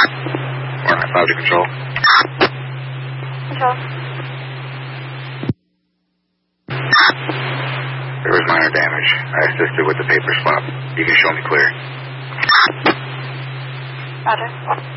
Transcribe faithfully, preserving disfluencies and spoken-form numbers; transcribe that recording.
four nine five to control. Control. There was minor damage. I assisted with the paper swap. You can show me clear. Roger.